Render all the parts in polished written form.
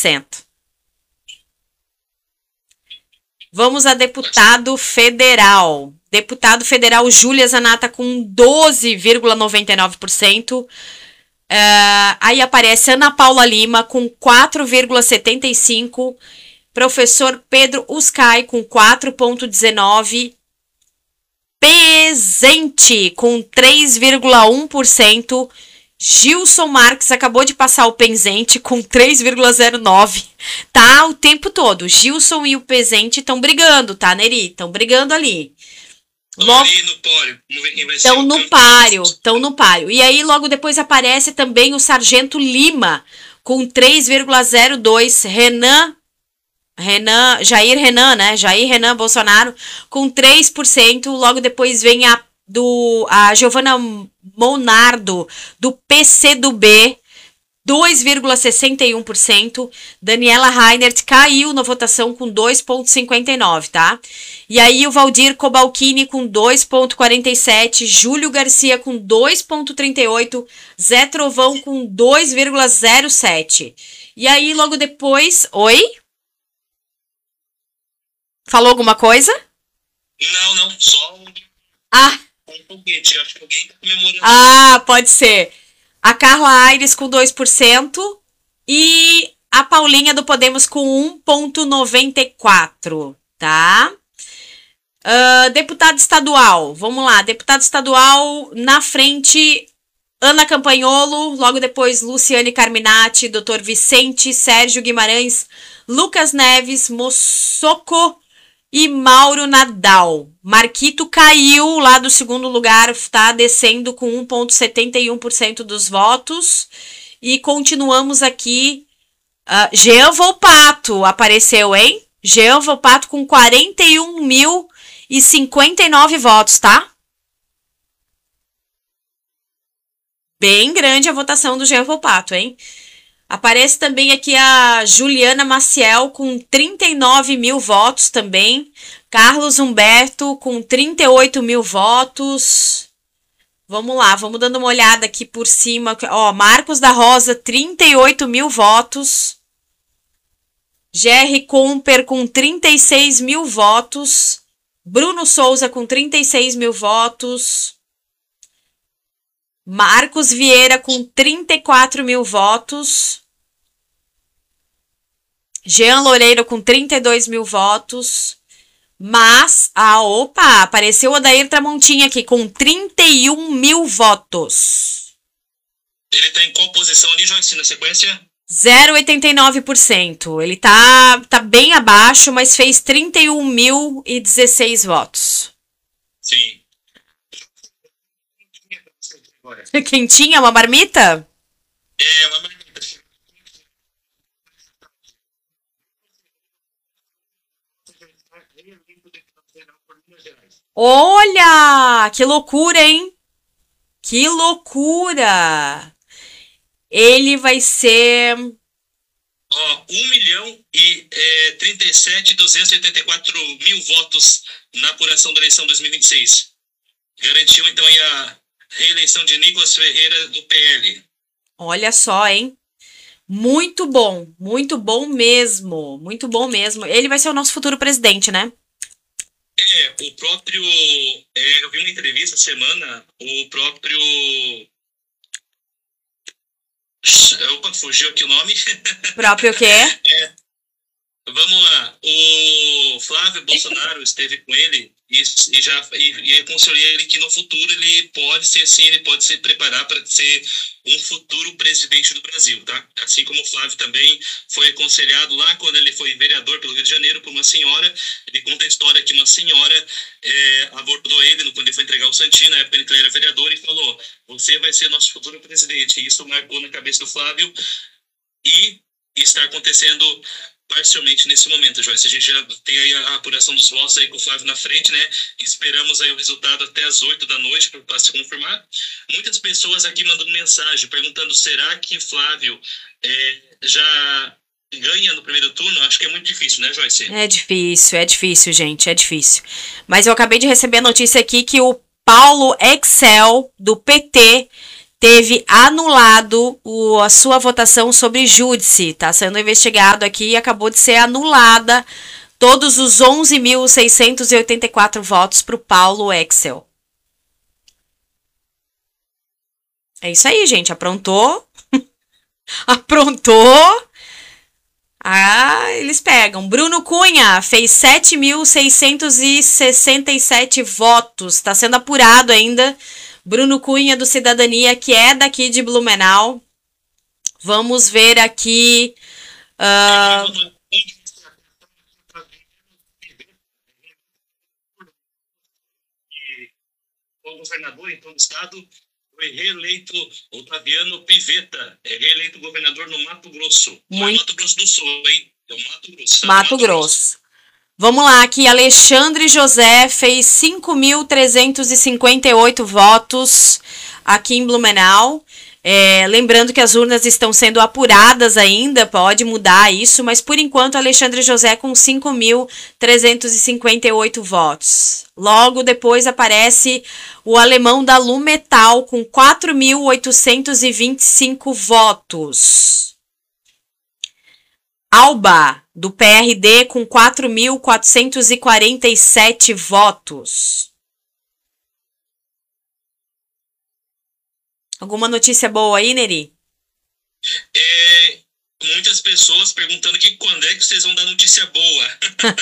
1%. Vamos a deputado federal. Deputado federal Júlia Zanata com 12,99%. Aí aparece Ana Paula Lima com 4,75%. Professor Pedro Uscai com 4,19%. Pezente com 3,1%. Gilson Marques acabou de passar o Pezente com 3,09%. Tá o tempo todo. Gilson e o Pezente estão brigando, tá, Neri? Estão brigando ali. Ali no páreo. Vamos ver quem vai ser. Estão no páreo. E aí logo depois aparece também o Sargento Lima com 3,02%. Jair Renan Bolsonaro com 3%. Logo depois vem a Giovana Monardo do PCdoB, 2,61%. Daniela Reinert caiu na votação com 2,59%, tá? E aí o Valdir Cobalcini com 2,47%, Júlio Garcia com 2,38%, Zé Trovão com 2,07%. E aí logo depois... Oi? Falou alguma coisa? Não, só um foguete. Acho que alguém tá comemorando. Pode ser. A Carla Aires com 2% e a Paulinha do Podemos com 1,94%, tá? Deputado estadual, vamos lá. Deputado estadual, na frente, Ana Campanholo, logo depois Luciane Carminati, Dr. Vicente, Sérgio Guimarães, Lucas Neves, Moçoco e Mauro Nadal. Marquito caiu lá do segundo lugar, está descendo com 1,71% dos votos. E continuamos aqui. Jean Volpato apareceu, hein? Jean Volpato com 41.059 votos, tá? Bem grande a votação do Jean Volpato, hein? Aparece também aqui a Juliana Maciel com 39 mil votos também. Carlos Humberto com 38 mil votos. Vamos lá, vamos dando uma olhada aqui por cima. Marcos da Rosa, 38 mil votos. Jerry Comper com 36 mil votos. Bruno Souza com 36 mil votos. Marcos Vieira com 34 mil votos. Jean Loureiro com 32 mil votos. Mas, apareceu o Odair Tramontinha aqui com 31 mil votos. Ele tá em qual posição ali, Joyce, na sequência? 0,89%. Ele tá bem abaixo, mas fez 31.016 votos. Sim. Quentinha, uma marmita? É, uma marmita. Olha, que loucura, hein? Que loucura! Ele vai ser... 1.037.284.000 votos na apuração da eleição 2026. Garantiu, então, aí a reeleição de Nicolas Ferreira, do PL. Olha só, hein? Muito bom mesmo. Muito bom mesmo. Ele vai ser o nosso futuro presidente, né? O próprio... eu vi uma entrevista essa semana, o próprio... Opa, fugiu aqui o nome. Próprio o quê? Vamos lá. O Flávio Bolsonaro esteve com ele e aconselhou ele que no futuro ele pode ser assim, ele pode se preparar para ser um futuro presidente do Brasil, tá? Assim como o Flávio também foi aconselhado lá quando ele foi vereador pelo Rio de Janeiro por uma senhora. Ele conta a história que uma senhora abordou ele quando ele foi entregar o Santinho, na época que ele era vereador, e falou: você vai ser nosso futuro presidente. E isso marcou na cabeça do Flávio e está acontecendo parcialmente nesse momento, Joyce. A gente já tem aí a apuração dos votos aí com o Flávio na frente, né? Esperamos aí o resultado até as 8 da noite para se confirmar. Muitas pessoas aqui mandando mensagem, perguntando: será que Flávio já ganha no primeiro turno? Acho que é muito difícil, né, Joyce? É difícil, gente, é difícil. Mas eu acabei de receber a notícia aqui que o Paulo Excel, do PT, teve anulado a sua votação sobre júdice. Está sendo investigado aqui e acabou de ser anulada todos os 11.684 votos para o Paulo Exel. É isso aí, gente. Aprontou. Aprontou. Eles pegam. Bruno Cunha fez 7.667 votos. Está sendo apurado ainda. Bruno Cunha, do Cidadania, que é daqui de Blumenau. Vamos ver aqui. O governador, então, do estado foi reeleito Otaviano Pivetta. É reeleito governador no Mato Grosso. Não é Mato Grosso do Sul, hein? É o Mato Grosso. Mato Grosso. Vamos lá, aqui Alexandre José fez 5.358 votos aqui em Blumenau. Lembrando que as urnas estão sendo apuradas ainda, pode mudar isso, mas por enquanto Alexandre José com 5.358 votos. Logo depois aparece o alemão da Lumetal com 4.825 votos. Alba, do PRD, com 4.447 votos. Alguma notícia boa aí, Neri? Muitas pessoas perguntando aqui quando é que vocês vão dar notícia boa.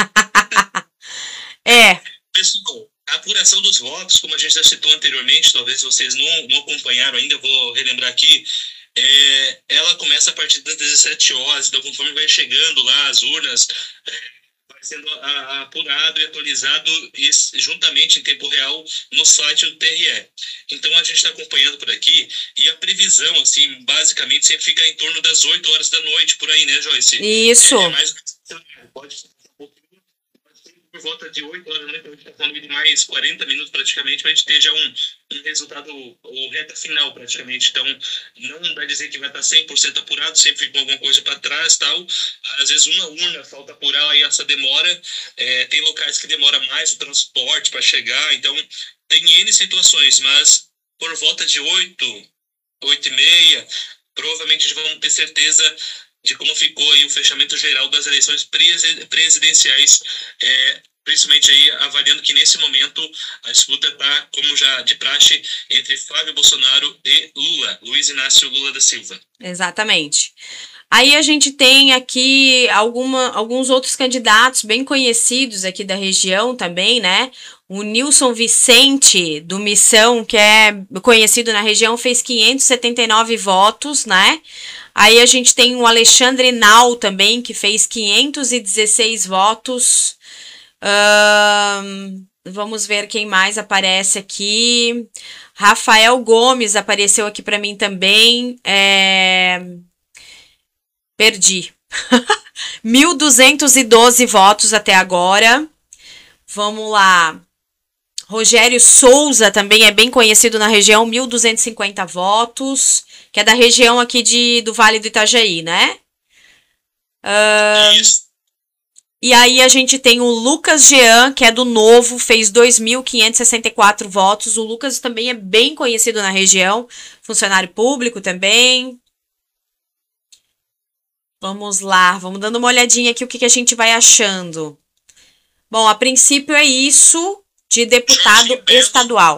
Pessoal, a apuração dos votos, como a gente já citou anteriormente, talvez vocês não acompanharam ainda, eu vou relembrar aqui. Ela começa a partir das 17 horas, então conforme vai chegando lá as urnas, vai sendo apurado e atualizado juntamente em tempo real no site do TRE. Então a gente está acompanhando por aqui e a previsão, assim, basicamente sempre fica em torno das 8 horas da noite, por aí, né, Joyce? Isso. Pode ser um pouquinho, por volta de 8 horas da noite, a gente está falando de mais 40 minutos praticamente, para a gente ter já um resultado, ou reta final praticamente. Então, não dá dizer que vai estar 100% apurado, sempre fica alguma coisa para trás, tal. Às vezes uma urna falta apurar, aí essa demora. Tem locais que demora mais o transporte para chegar, então tem N situações, mas por volta de 8h30, provavelmente vamos ter certeza de como ficou aí o fechamento geral das eleições presidenciais, principalmente aí avaliando que nesse momento a disputa está, como já de praxe, entre Flávio Bolsonaro e Lula, Luiz Inácio Lula da Silva. Exatamente. Aí a gente tem aqui alguns outros candidatos bem conhecidos aqui da região também, né? O Nilson Vicente, do Missão, que é conhecido na região, fez 579 votos, né? Aí a gente tem o Alexandre Nau também, que fez 516 votos. Vamos ver quem mais aparece aqui. Rafael Gomes apareceu aqui para mim também. Perdi. 1.212 votos até agora. Vamos lá. Rogério Souza também é bem conhecido na região, 1.250 votos, que é da região aqui do Vale do Itajaí, né? Isso. E aí a gente tem o Lucas Jean, que é do Novo, fez 2.564 votos. O Lucas também é bem conhecido na região, funcionário público também. Vamos lá, vamos dando uma olhadinha aqui o que a gente vai achando. Bom, a princípio é isso de deputado estadual.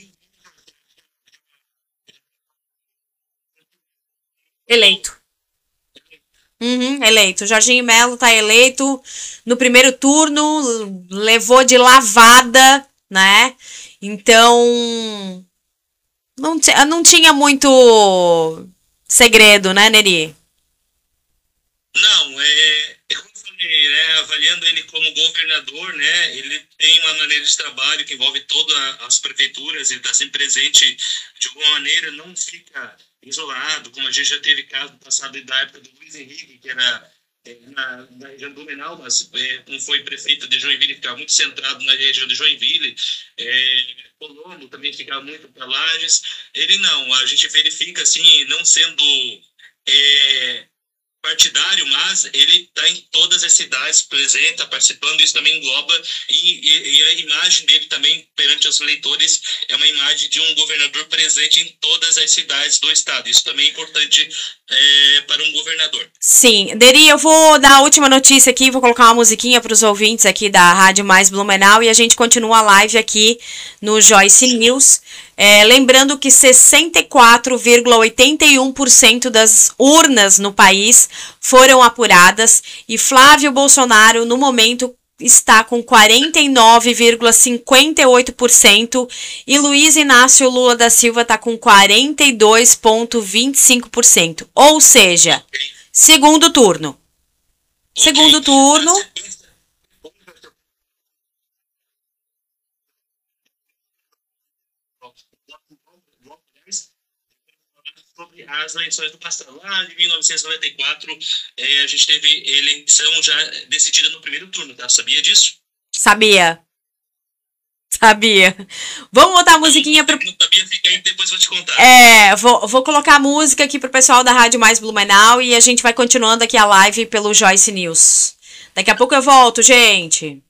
Eleito. Eleito. Jorginho Melo tá eleito no primeiro turno, levou de lavada, né? Então, não tinha muito segredo, né, Neri? Não, como eu falei, né, avaliando ele como governador, né, ele tem uma maneira de trabalho que envolve todas as prefeituras, ele está sempre presente de alguma maneira, não fica isolado, como a gente já teve caso passado da época do Luiz Henrique, que era na região do Blumenau, mas não foi prefeito de Joinville, ficava muito centrado na região de Joinville. Colombo também ficava muito para Lages. Ele não, a gente verifica assim, não sendo partidário, mas ele está em todas as cidades presente, está participando, isso também engloba, e a imagem dele também perante os eleitores é uma imagem de um governador presente em todas as cidades do estado. Isso também é importante para um governador. Sim, Deri, eu vou dar a última notícia aqui, vou colocar uma musiquinha para os ouvintes aqui da Rádio Mais Blumenau e a gente continua a live aqui no Joyce News. Lembrando que 64,81% das urnas no país foram apuradas e Flávio Bolsonaro, no momento, está com 49,58% e Luiz Inácio Lula da Silva está com 42,25%. Ou seja, segundo turno. Segundo turno. Sobre as eleições do passado. Lá em 1994, a gente teve eleição já decidida no primeiro turno, tá? Sabia disso? Sabia. Vamos botar a musiquinha pro... Não sabia, fica aí, depois vou te contar. Vou colocar a música aqui pro pessoal da Rádio Mais Blumenau e a gente vai continuando aqui a live pelo Joyce News. Daqui a pouco eu volto, gente.